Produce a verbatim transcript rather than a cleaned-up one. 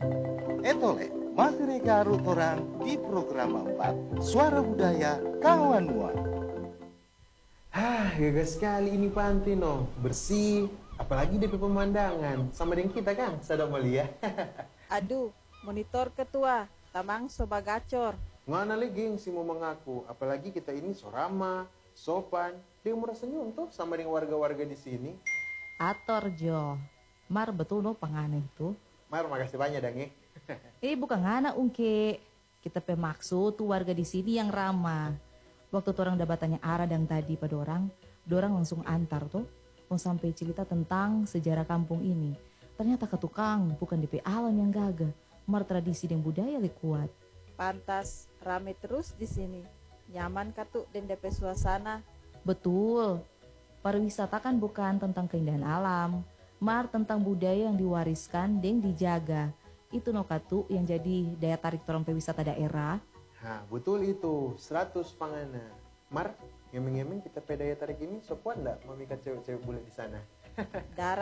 Etole, materi garu orang di program empat Suara Budaya Kawan Mua. Hah, gagah sekali ini pantai no, bersih, apalagi D P pemandangan, sama dengan kita kan, sadar mulia. Aduh, monitor ketua, tamang soba gacor. Mana lagi yang sih mau mengaku, apalagi kita ini so ramah, sopan, dia murah senyum tuh sama dengan warga-warga di sini. Ator Jo, mar betul no panganeh itu. Mar, makasih banyak dang eh. Eh bukan ngana ungke, kita pemaksud tuh warga di sini yang ramah. Waktu tuh orang udah tanya arah dan tadi pada orang, dorang langsung antar tuh, mau sampai cerita tentang sejarah kampung ini. Ternyata ke tukang bukan D P alam yang gagah, mar tradisi dan budaya lebih kuat. Pantas rame terus di sini. Nyaman katu dan D P suasana. Betul, pariwisata kan bukan tentang keindahan alam, mar tentang budaya yang diwariskan dan dijaga. Itu no katu yang jadi daya tarik orang pewisata daerah. Nah, betul itu, seratus pangana. Mar, ngemeng-ngemeng kita pedaya tarik ini, so kuat nggak memikat cewek-cewek bule di sana? Darah